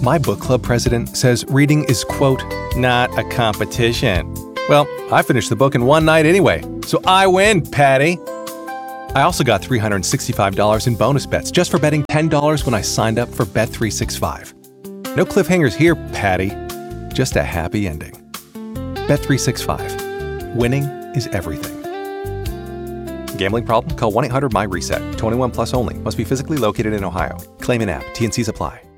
My book club president says reading is, quote, not a competition. Well, I finished the book in one night anyway, so I win, Patty. I also got $365 in bonus bets just for betting $10 when I signed up for Bet365. No cliffhangers here, Patty. Just a happy ending. Bet365. Winning is everything. Gambling problem? Call 1-800-MY-RESET. 21 plus only. Must be physically located in Ohio. Claim in app. T&Cs apply.